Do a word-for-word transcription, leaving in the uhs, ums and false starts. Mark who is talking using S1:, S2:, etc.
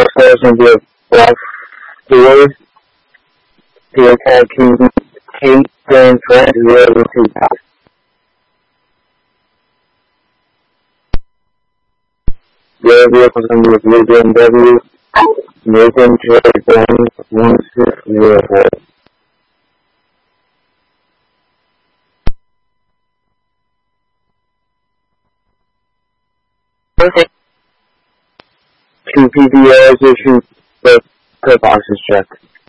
S1: stars going to be a Black Stewart. The tag team Kate and Friends who are the two guys. The other vehicle is going to be a blue B M W. Nathan J. Brown, one six zero four. Okay. Two P B Rs issued, but the boxes checked.